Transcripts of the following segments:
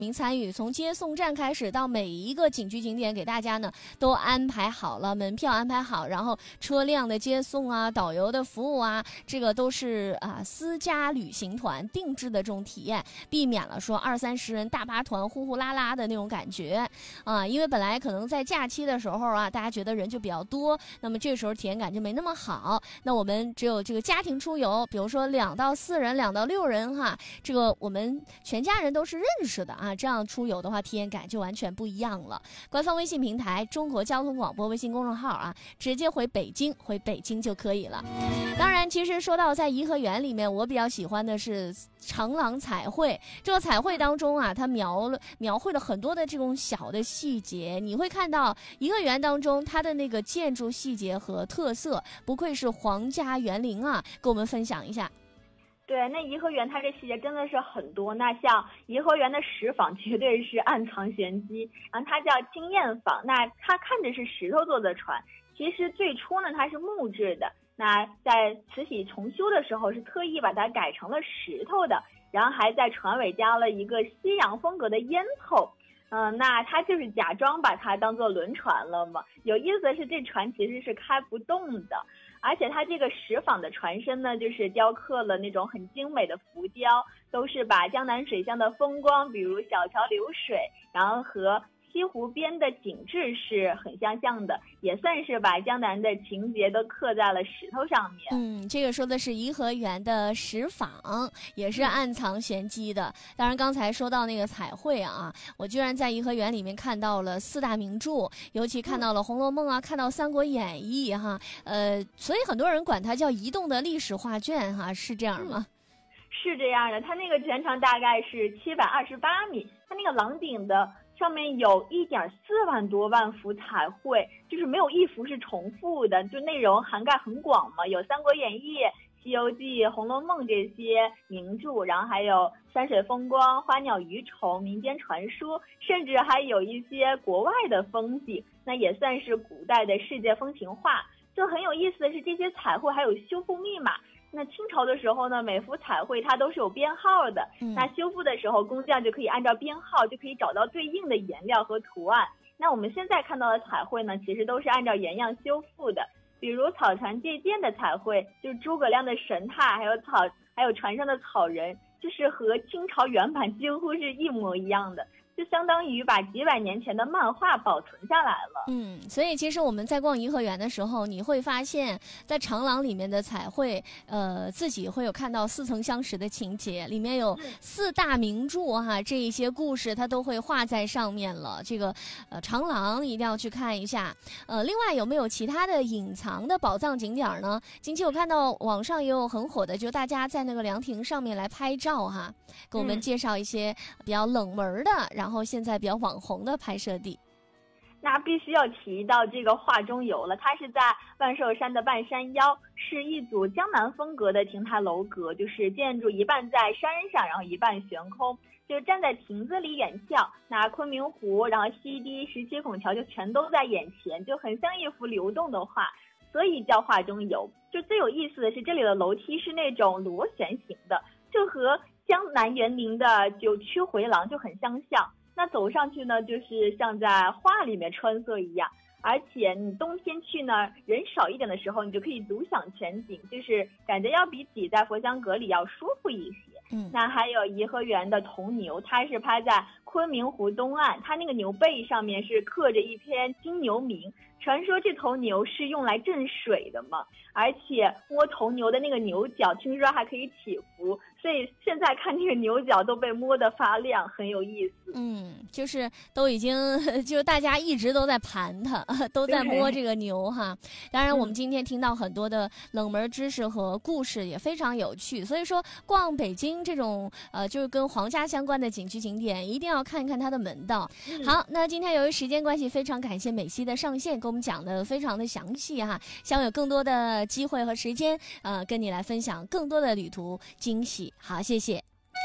民参与，从接送站开始到每一个景区景点，给大家呢都安排好了，门票安排好，然后车辆的接送啊，导游的服务啊，这个都是私家旅行团定制的这种体验，避免了说20-30人大巴团呼呼啦啦的那种感觉啊。因为本来可能在假期的时候啊，大家觉得人就比较多，那么这个时候体验感就没那么好。那我们只有这个家庭出游，比如说2到4人、2到6人哈，这个我们全家人都是认识的啊。这样出游的话，体验感就完全不一样了。官方微信平台中国交通广播微信公众号啊，直接回北京就可以了。当然，其实说到在颐和园里面，我比较喜欢的是长廊彩绘。这个彩绘当中啊，它描绘了很多的这种小的细节，你会看到颐和园当中它的那个建筑细节和特色，不愧是皇家园林啊，跟我们分享一下。 对，那颐和园它这细节真的是很多。那像颐和园的石坊绝对是暗藏玄机，然后它叫金燕坊，那它看着是石头做的船，其实最初呢它是木质的，那在慈禧重修的时候是特意把它改成了石头的，然后还在船尾加了一个西洋风格的烟囱。那它就是假装把它当做轮船了嘛。有意思的是，这船其实是开不动的，而且它这个石坊的船身呢，就是雕刻了那种很精美的浮雕，都是把江南水乡的风光，比如小桥流水，然后和西湖边的景致是很相像的，也算是把江南的情节都刻在了石头上面。 这个说的是颐和园的石坊，也是暗藏玄机的。当然刚才说到那个彩绘啊，我居然在颐和园里面看到了4大名著，尤其看到了《红楼梦》啊，看到《三国演义》哈，所以很多人管它叫移动的历史画卷哈，是这样吗？ 是这样的，它那个全长大概是728米，它那个廊顶的上面有1.4万多万幅彩绘，就是没有一幅是重复的，就内容涵盖很广嘛，有《三国演义》、《西游记》、《红楼梦》这些名著，然后还有山水风光、花鸟鱼虫、民间传说，甚至还有一些国外的风景，那也算是古代的世界风情画。就很有意思的是，这些彩绘还有修复密码。那清朝的时候呢，每幅彩绘它都是有编号的，那修复的时候工匠就可以按照编号就可以找到对应的颜料和图案。那我们现在看到的彩绘呢，其实都是按照原样修复的，比如草船借箭的彩绘，就是诸葛亮的神态，还有船上的草人，就是和清朝原版几乎是一模一样的，就相当于把几百年前的漫画保存下来了。 所以其实我们在逛颐和园的时候，你会发现在长廊里面的彩绘，自己会有看到似曾相识的情节，里面有4大名著哈，这一些故事它都会画在上面了。这个长廊一定要去看一下。另外有没有其他的隐藏的宝藏景点呢？近期我看到网上也有很火的，就大家在那个凉亭上面来拍照哈，给我们介绍一些比较冷门的，然后现在比较网红的拍摄地。 那必须要提到这个画中游了，它是在万寿山的半山腰，是一组江南风格的亭台楼阁，就是建筑一半在山上，然后一半悬空，就站在亭子里远眺，那昆明湖，然后西堤、17孔桥就全都在眼前，就很像一幅流动的画，所以叫画中游。就最有意思的是，这里的楼梯是那种螺旋形的，就和江南园林的9曲回廊就很相像。那走上去呢，就是像在画里面穿梭一样，而且你冬天去呢，人少一点的时候，你就可以独享全景，就是感觉要比挤在佛香阁里要舒服一些。那还有颐和园的铜牛，它是拍在昆明湖东岸，它那个牛背上面是刻着一篇金牛铭，传说这头牛是用来镇水的嘛，而且摸铜牛的那个牛角，听说还可以祈福，所以现在看这个牛角都被摸得发亮，很有意思。 就是都已经，就是大家一直都在盘它，都在摸这个牛哈。当然，我们今天听到很多的冷门知识和故事，也非常有趣。所以说，逛北京这种就是跟皇家相关的景区景点，一定要看一看它的门道。好，那今天由于时间关系，非常感谢美西的上线，给我们讲的非常的详细哈。希望有更多的机会和时间，跟你来分享更多的旅途惊喜。好，谢谢。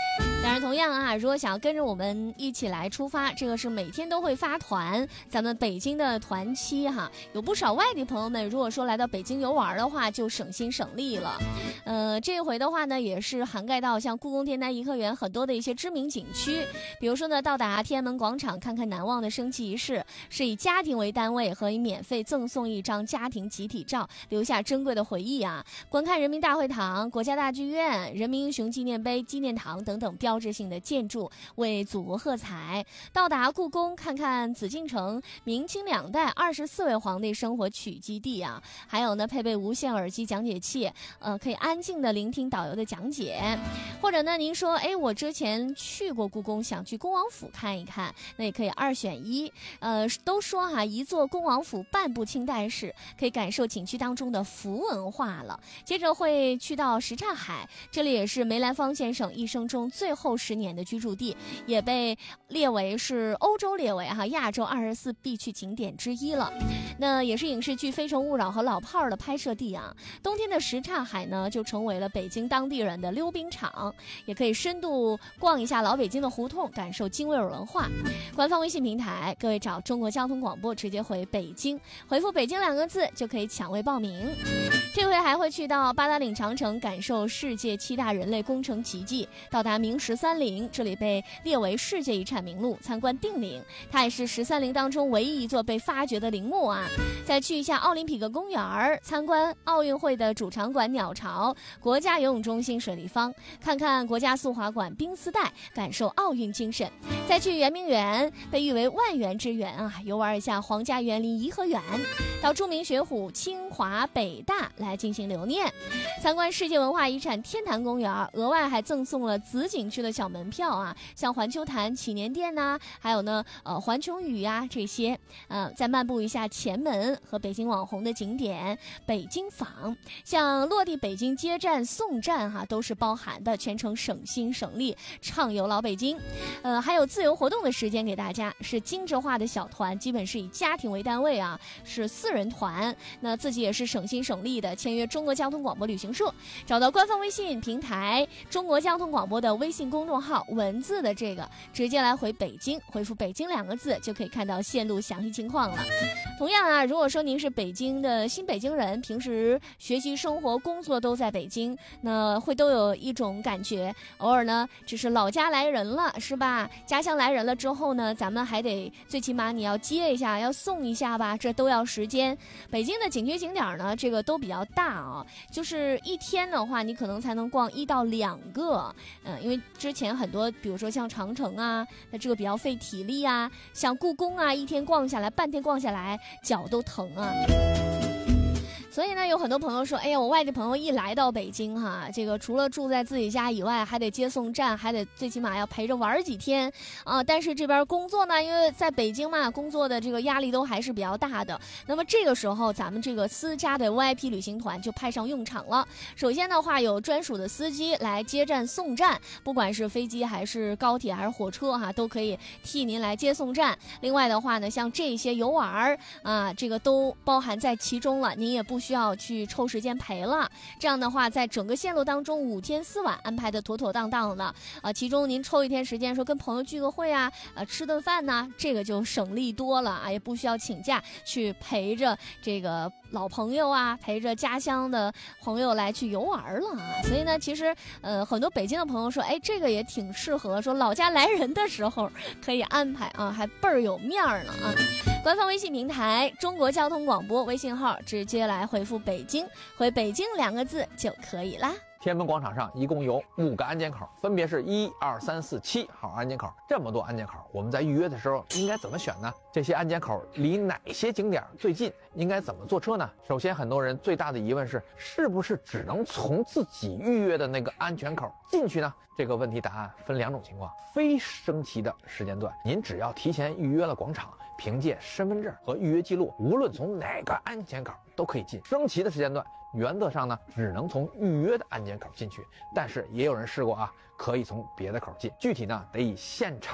当然，同样啊，如果想要跟着我们一起来出发，这个是每天都会发团，咱们北京的团期哈，有不少外地朋友们，如果说来到北京游玩的话，就省心省力了。这一回的话呢，也是涵盖到像故宫、天坛、颐和园很多的一些知名景区，比如说呢，到达天安门广场看看难忘的升旗仪式，是以家庭为单位，可以免费赠送一张家庭集体照，留下珍贵的回忆啊。观看人民大会堂、国家大剧院、人民英雄纪念碑、纪念堂等等标志性的建筑，为祖国喝彩。到达故宫，看看紫禁城，明清两代24位皇帝生活取基地啊。还有呢，配备无线耳机讲解器，可以安静的聆听导游的讲解。或者呢，您说，我之前去过故宫，想去恭王府看一看，那也可以2选1。都说哈，一座恭王府半部清代史，可以感受景区当中的服文化了。接着会去到什刹海，这里也是梅兰芳先生一生中最后10年的居住地，也被列为是欧洲列为亚洲24必去景点之一了。那也是影视剧《非诚勿扰》和老炮儿的拍摄地啊。冬天的什刹海呢，就成为了北京当地人的溜冰场，也可以深度逛一下老北京的胡同，感受京味儿文化。官方微信平台，各位找中国交通广播，直接回北京，回复北京2个字就可以抢位报名。这回还会去到八达岭长城，感受世界7大人类工程奇迹，到达明13陵，这里被列为世界遗产名录，参观定陵，它也是13陵当中唯一一座被发掘的陵墓啊。再去一下奥林匹克公园，参观奥运会的主场馆鸟巢、国家游泳中心水立方，看看国家速滑馆冰丝带，感受奥运精神。再去圆明园，被誉为万园之园啊，游玩一下皇家园林颐和园，到著名学府清华、北大来进行留念，参观世界文化遗产天坛公园，额外还赠送了子景区的小门票啊，像环球坛、祈年殿呐，还有呢环球语呀这些，再漫步一下前门和北京网红的景点北京坊，像落地北京接站、送站都是包含的，全程省心省力，畅游老北京。还有自由活动的时间给大家，是精致化的小团，基本是以家庭为单位啊，是4人团，那自己也是省心省力的，签约中国交通广播旅行社，找到官方微信平台中国交通广播的微信公众号，文字的这个直接来回北京，回复北京2个字就可以看到线路详细情况了。同样啊，如果说您是北京的新北京人，平时学习生活工作都在北京，那会都有一种感觉，偶尔呢只是老家来人了，是吧？家乡来人了之后呢，咱们还得最起码你要接一下，要送一下吧，这都要时间。北京的景区景点呢，这个都比较大啊，就是一天的话，你可能才能逛1到2个，因为之前很多，比如说像长城啊，那这个比较费体力啊，像故宫啊，一天逛下来，半天逛下来，脚都疼啊。所以呢，有很多朋友说，哎呀，我外地朋友一来到北京这个除了住在自己家以外，还得接送站，还得最起码要陪着玩几天啊。但是这边工作呢，因为在北京嘛，工作的这个压力都还是比较大的。那么这个时候，咱们这个私家的 VIP 旅行团就派上用场了。首先的话，有专属的司机来接站送站，不管是飞机还是高铁还是火车都可以替您来接送站。另外的话呢，像这些游玩啊，这个都包含在其中了，您也不需要去抽时间陪了。这样的话，在整个线路当中5天4晚安排的妥妥当当的，其中您抽1天时间说跟朋友聚个会啊，吃顿饭呢，这个就省力多了啊，也不需要请假去陪着这个老朋友啊，陪着家乡的朋友来去游玩了啊。所以呢，其实很多北京的朋友说，哎，这个也挺适合说老家来人的时候可以安排啊，还倍儿有面儿呢啊。官方微信平台中国交通广播微信号，直接来回复北京，回北京2个字就可以啦。 天安门广场上一共有5个安检口，分别是1、2、3、4、7号安检口。这么多安检口，我们在预约的时候应该怎么选呢？这些安检口离哪些景点最近？应该怎么坐车呢？首先，很多人最大的疑问是不是只能从自己预约的那个安全口进去呢？这个问题答案分2种情况。非升旗的时间段，您只要提前预约了广场，凭借身份证和预约记录，无论从哪个安检口都可以进。升旗的时间段，原则上呢，只能从预约的安检口进去，但是也有人试过可以从别的口进。具体呢，得以现场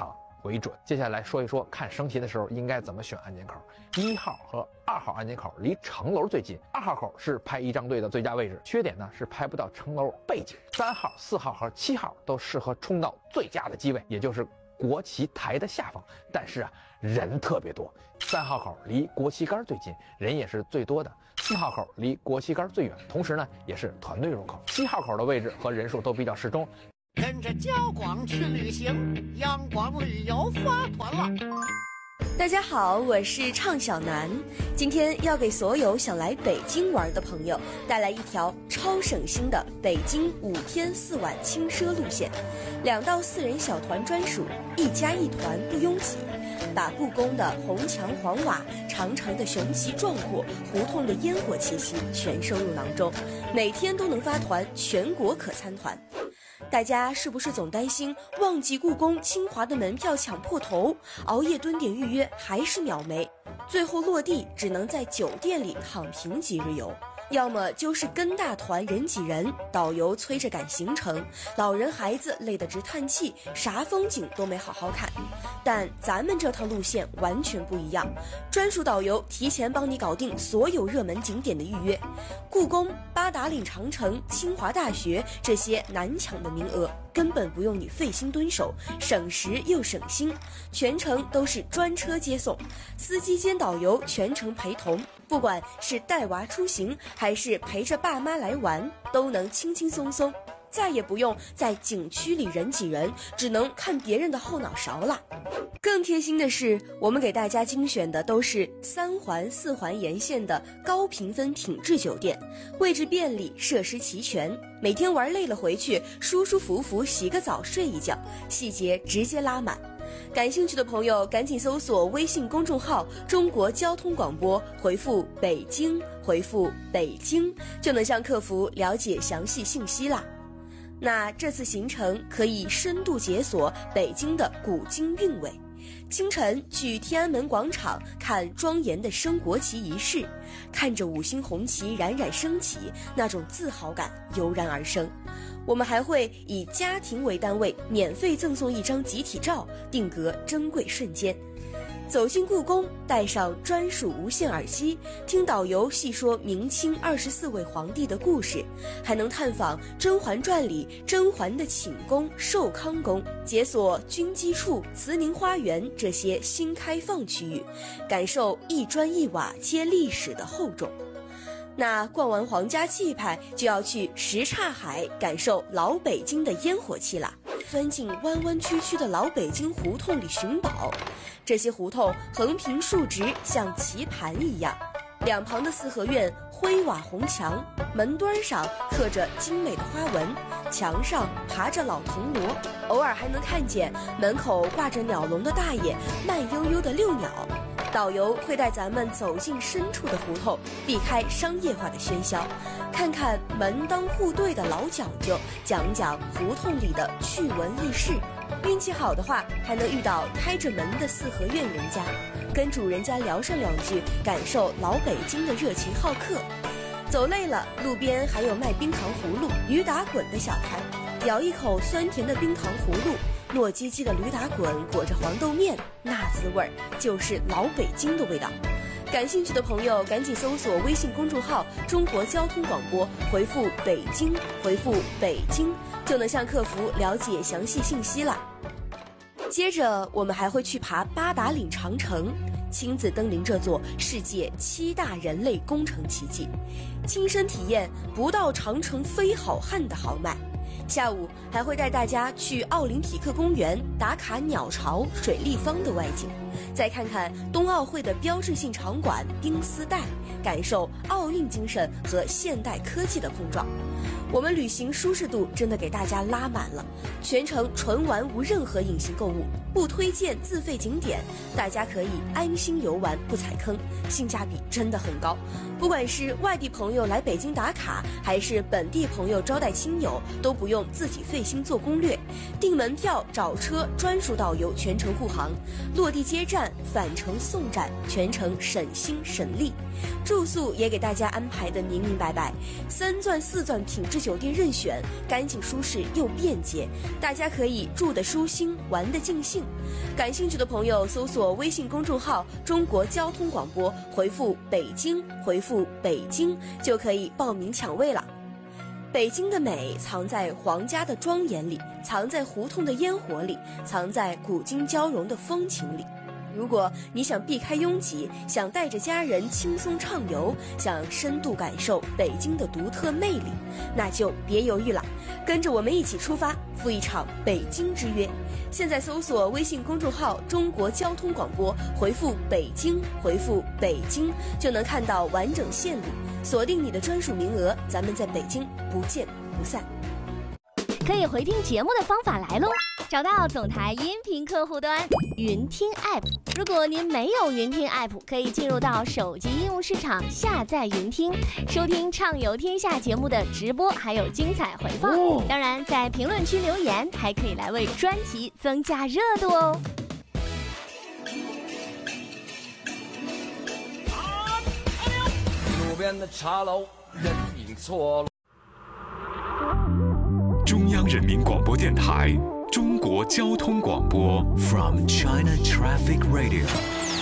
为准。接下来说一说看升旗的时候应该怎么选安检口。1号和2号安检口离城楼最近，2号口是排仪仗队的最佳位置，缺点呢是排不到城楼背景。3号、4号和7号都适合冲到最佳的机位，也就是国旗台的下方，但是人特别多。3号口离国旗杆最近，人也是最多的。4号口离国旗杆最远，同时呢也是团队入口。7号口的位置和人数都比较适中。 跟着焦广去旅行，央广旅游发团了。 大家好，我是畅小南，今天要给所有想来北京玩的朋友带来一条超省心的北京5天4晚轻奢路线，2到4人小团专属，1加1团不拥挤，把故宫的红墙黄瓦、长城的雄奇壮阔、胡同的烟火气息全收入囊中，每天都能发团，全国可参团。大家是不是总担心忘记故宫清华的门票抢破头，熬夜蹲点预约还是秒没，最后落地只能在酒店里躺平几日游？要么就是跟大团人挤人，导游催着赶行程，老人孩子累得直叹气，啥风景都没好好看。但咱们这趟路线完全不一样，专属导游提前帮你搞定所有热门景点的预约，故宫、八达岭长城、清华大学这些难抢的名额根本不用你费心蹲守，省时又省心，全程都是专车接送，司机兼导游全程陪同，不管是带娃出行还是陪着爸妈来玩，都能轻轻松松，再也不用在景区里人挤人，只能看别人的后脑勺了。更贴心的是，我们给大家精选的都是3环、4环沿线的高评分品质酒店，位置便利，设施齐全，每天玩累了回去，舒舒服服洗个澡睡一觉，细节直接拉满。感兴趣的朋友赶紧搜索微信公众号中国交通广播，回复北京，回复北京，就能向客服了解详细信息啦。那这次行程可以深度解锁北京的古今韵味。清晨去天安门广场看庄严的升国旗仪式，看着5星红旗冉冉升起，那种自豪感油然而生。我们还会以家庭为单位，免费赠送1张集体照，定格珍贵瞬间。走进故宫，带上专属无线耳机，听导游细说明清24位皇帝的故事，还能探访《甄嬛传》里甄嬛的寝宫寿康宫，解锁军机处、慈宁花园这些新开放区域，感受一砖一瓦接历史的厚重。那逛完皇家气派，就要去什刹海感受老北京的烟火气啦，钻进弯弯曲曲的老北京胡同里寻宝。这些胡同横平竖直，像棋盘一样，两旁的四合院灰瓦红墙，门墩上刻着精美的花纹，墙上爬着老铜锣，偶尔还能看见门口挂着鸟笼的大爷慢悠悠地遛鸟。导游会带咱们走进深处的胡同，避开商业化的喧嚣，看看门当户对的老讲究，讲讲胡同里的趣闻轶事。运气好的话，还能遇到开着门的四合院人家，跟主人家聊上2句，感受老北京的热情好客。走累了，路边还有卖冰糖葫芦、驴打滚的小摊，咬一口酸甜的冰糖葫芦，糯叽叽的驴打滚裹着黄豆面，那滋味儿就是老北京的味道。感兴趣的朋友赶紧搜索微信公众号中国交通广播，回复北京，回复北京，就能向客服了解详细信息了。接着我们还会去爬八达岭长城，亲自登临这座世界7大人类工程奇迹，亲身体验不到长城非好汉的豪迈。下午还会带大家去奥林匹克公园打卡鸟巢、水立方的外景，再看看冬奥会的标志性场馆冰丝带，感受奥运精神和现代科技的碰撞。我们旅行舒适度真的给大家拉满了，全程纯玩无任何隐形购物，不推荐自费景点，大家可以安心游玩不踩坑，性价比真的很高。不管是外地朋友来北京打卡，还是本地朋友招待亲友，都不用自己费心做攻略，订门票、找车，专属导游全程护航，落地接站、返程送站，全程省心省力。住宿也给大家安排的明明白白，3钻4钻品质酒店任选，干净舒适又便捷，大家可以住得舒心，玩得尽兴。感兴趣的朋友搜索微信公众号中国交通广播，回复北京，回复北京就可以报名抢位了。北京的美藏在皇家的庄严里，藏在胡同的烟火里，藏在古今交融的风情里。如果你想避开拥挤，想带着家人轻松畅游，想深度感受北京的独特魅力，那就别犹豫了，跟着我们一起出发，赴一场北京之约。现在搜索微信公众号中国交通广播，回复北京，回复北京就能看到完整线路，锁定你的专属名额，咱们在北京不见不散。 可以回听节目的方法来喽，找到总台音频客户端云听 App。 如果您没有云听 App， 可以进入到手机应用市场下载云听，收听畅游天下节目的直播还有精彩回放。当然在评论区留言还可以来为专辑增加热度哦。 路边的茶楼人影错落。 中央人民广播电台中国交通广播 From China Traffic Radio